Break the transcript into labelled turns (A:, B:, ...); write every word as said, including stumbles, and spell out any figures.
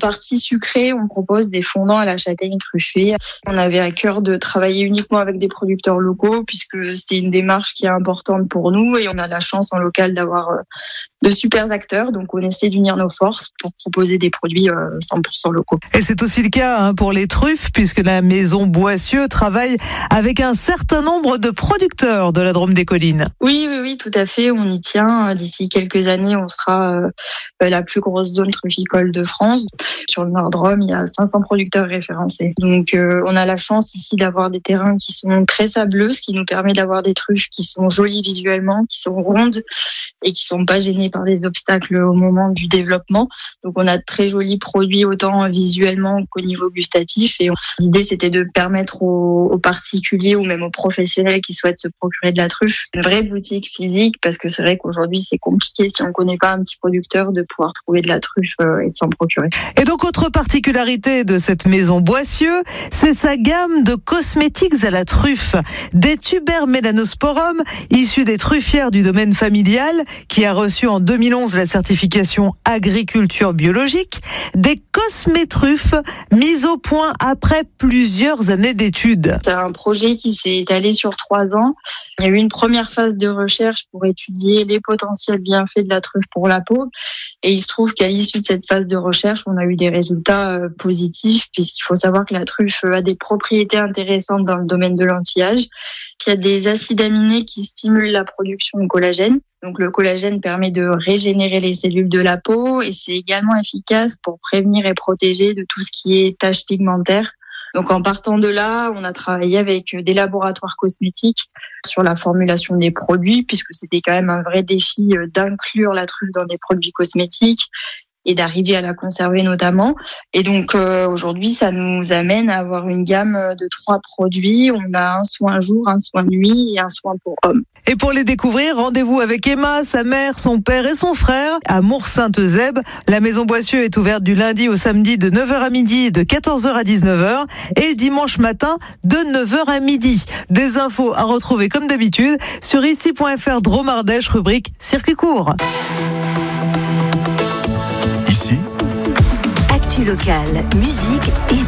A: partie sucrée, on propose des fondants à la châtaigne truffée. On avait à cœur de travailler uniquement avec des producteurs locaux puisque c'est une démarche qui est importante pour nous et on a la chance en local d'avoir de super acteurs. Donc on essaie d'unir nos forces pour proposer des produits cent pour cent locaux.
B: Et c'est aussi le cas hein, pour les truffes puisque la maison Boissieu travaille avec un certain nombre de producteurs de la Drôme des Collines.
A: Oui, oui, oui, tout à fait. On y tient. D'ici quelques années, on sera euh, la plus grosse zone trufficole de France. Sur le Nord-Drôme, il y a cinq cents producteurs référencés. Donc euh, on a la chance ici d'avoir des terrains qui sont très sableux, ce qui nous permet d'avoir des truffes qui sont jolies visuellement, qui sont rondes et qui sont pas gênées par des obstacles au moment du développement. Donc on a de très jolis produits autant visuellement qu'au niveau gustatif. Et l'idée c'était de permettre aux, aux particuliers ou même aux professionnels qui souhaitent se procurer de la truffe une vraie boutique physique parce que c'est vrai qu'aujourd'hui c'est compliqué si on connaît pas un petit producteur de pouvoir trouver de la truffe et de s'en procurer.
B: Et donc autre particularité de cette maison Boissieu, c'est sa gamme de cosmétiques à la truffe. Des tubères mélanosporum issus des truffières du domaine familial qui a reçu en deux mille onze la certification agriculture biologique, des cosmétruffes mises au point après plusieurs années d'études.
A: C'est un projet qui s'est étalé sur trois ans. Il y a eu une première phase de recherche pour étudier les potentiels bienfaits de la truffe pour la peau. Et il se trouve qu'à l'issue de cette phase de recherche, on a eu des résultats positifs puisqu'il faut savoir que la truffe a des propriétés intéressantes dans le domaine de l'anti-âge, qu'il y a des acides aminés qui stimulent la production de collagène. Donc le collagène permet de régénérer les cellules de la peau et c'est également efficace pour prévenir et protéger de tout ce qui est taches pigmentaires. Donc en partant de là, on a travaillé avec des laboratoires cosmétiques sur la formulation des produits puisque c'était quand même un vrai défi d'inclure la truffe dans des produits cosmétiques et d'arriver à la conserver notamment. Et donc euh, aujourd'hui, ça nous amène à avoir une gamme de trois produits. On a un soin jour, un soin nuit et un soin pour hommes.
B: Et pour les découvrir, rendez-vous avec Emma, sa mère, son père et son frère à Mours-Sainte-Eusèbe. La maison Boissieu est ouverte du lundi au samedi de neuf heures à midi et de quatorze heures à dix-neuf heures et le dimanche matin de neuf heures à midi. Des infos à retrouver comme d'habitude sur ici point f r Drôme Ardèche, rubrique circuit court.
C: Ici,
D: actu locale, musique et